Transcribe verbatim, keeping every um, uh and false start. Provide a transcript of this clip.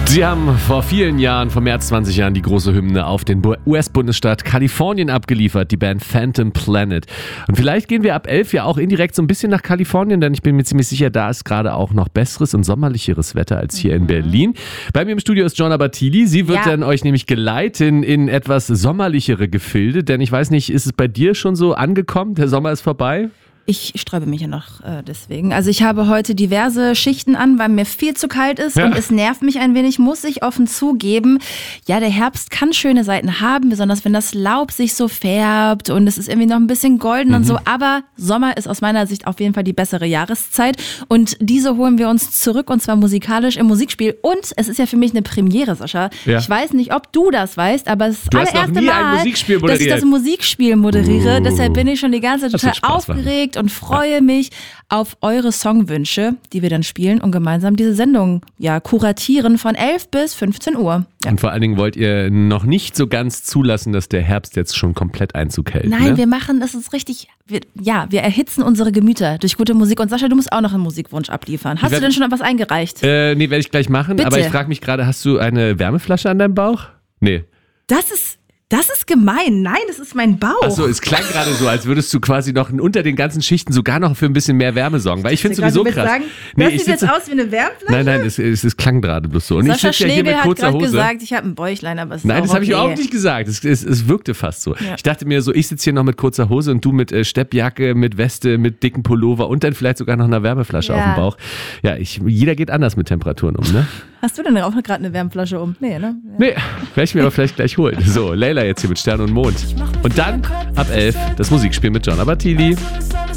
Sie haben vor vielen Jahren, vor mehr als zwanzig Jahren, die große Hymne auf den U S-Bundesstaat Kalifornien abgeliefert, die Band Phantom Planet. Und vielleicht gehen wir ab elf ja auch indirekt so ein bisschen nach Kalifornien, denn ich bin mir ziemlich sicher, da ist gerade auch noch besseres und sommerlicheres Wetter als hier mhm. in Berlin. Bei mir im Studio ist Gianna Battili. Sie wird ja. dann euch nämlich geleiten in etwas sommerlichere Gefilde, denn ich weiß nicht, ist es bei dir schon so angekommen? Der Sommer ist vorbei? Ich sträube mich ja noch äh, deswegen. Also ich habe heute diverse Schichten an, weil mir viel zu kalt ist ja. und es nervt mich ein wenig, muss ich offen zugeben. Ja, der Herbst kann schöne Seiten haben, besonders wenn das Laub sich so färbt und es ist irgendwie noch ein bisschen golden mhm. und so. Aber Sommer ist aus meiner Sicht auf jeden Fall die bessere Jahreszeit und diese holen wir uns zurück und zwar musikalisch im Musikspiel. Und es ist ja für mich eine Premiere, Sascha. Ja. Ich weiß nicht, ob du das weißt, aber es ist das allererste Mal, dass ich das Musikspiel moderiere. Uh, Deshalb bin ich schon die ganze Zeit total aufgeregt und freue ja. mich auf eure Songwünsche, die wir dann spielen und gemeinsam diese Sendung ja kuratieren von elf bis fünfzehn Uhr. Ja. Und vor allen Dingen wollt ihr noch nicht so ganz zulassen, dass der Herbst jetzt schon komplett Einzug hält. Nein, ne? wir machen, das ist richtig, wir, ja, wir erhitzen unsere Gemüter durch gute Musik. Und Sascha, du musst auch noch einen Musikwunsch abliefern. Hast werd, du denn schon was eingereicht? Äh, nee, werde ich gleich machen. Bitte. Aber ich frage mich gerade, hast du eine Wärmeflasche an deinem Bauch? Nee. Das ist... Das ist gemein. Nein, das ist mein Bauch. Achso, es klang gerade so, als würdest du quasi noch unter den ganzen Schichten sogar noch für ein bisschen mehr Wärme sorgen. Weil ich finde es sowieso krass. Sagen, nee, das sieht jetzt aus wie eine Wärmflasche? Nein, nein, es, es, es klang gerade bloß so. Und Sascha ich sitze ja hier mit kurzer hat Hose. gesagt, ich habe ein Bäuchlein, aber es ist Nein, das okay. habe ich überhaupt nicht gesagt. Es, es, es wirkte fast so. Ja. Ich dachte mir so, ich sitze hier noch mit kurzer Hose und du mit äh, Steppjacke, mit Weste, mit dicken Pullover und dann vielleicht sogar noch einer Wärmeflasche ja. auf dem Bauch. Ja, ich, jeder geht anders mit Temperaturen um, ne? Hast du denn auch gerade eine Wärmflasche um? Nee, ne? Ja. Nee, werde ich mir aber vielleicht gleich holen. So, Leila jetzt hier mit Stern und Mond. Und dann ab elf das Musikspiel mit Gianna Battili.